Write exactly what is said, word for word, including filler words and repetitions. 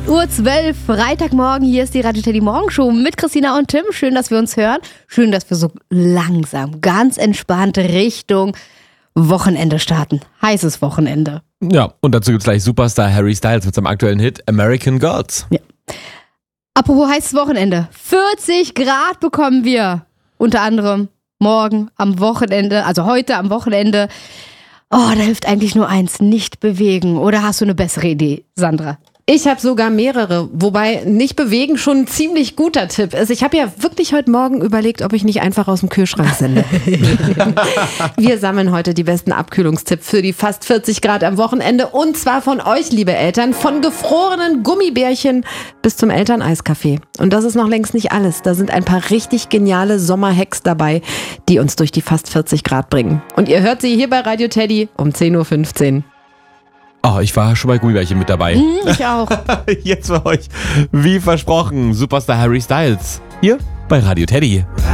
Uhr zwölf, Freitagmorgen, hier ist die Radio Teddy Morgenshow mit Christina und Tim. Schön, dass wir uns hören. Schön, dass wir so langsam, ganz entspannt Richtung Wochenende starten. Heißes Wochenende. Ja, und dazu gibt's gleich Superstar Harry Styles mit seinem aktuellen Hit American Girls. Ja. Apropos heißes Wochenende. vierzig Grad bekommen wir. Unter anderem morgen am Wochenende, also heute am Wochenende. Oh, da hilft eigentlich nur eins, nicht bewegen. Oder hast du eine bessere Idee, Sandra? Ich habe sogar mehrere, wobei nicht bewegen schon ein ziemlich guter Tipp ist. Ich habe ja wirklich heute Morgen überlegt, ob ich nicht einfach aus dem Kühlschrank sende. Wir sammeln heute die besten Abkühlungstipps für die fast vierzig Grad am Wochenende und zwar von euch, liebe Eltern, von gefrorenen Gummibärchen bis zum Elterneiskaffee. Und das ist noch längst nicht alles. Da sind ein paar richtig geniale Sommerhacks dabei, die uns durch die fast vierzig Grad bringen. Und ihr hört sie hier bei Radio Teddy um zehn Uhr fünfzehn. Oh, ich war schon bei Gummibärchen mit dabei. Mm, ich auch. Jetzt für euch, wie versprochen, Superstar Harry Styles. Hier bei Radio Teddy.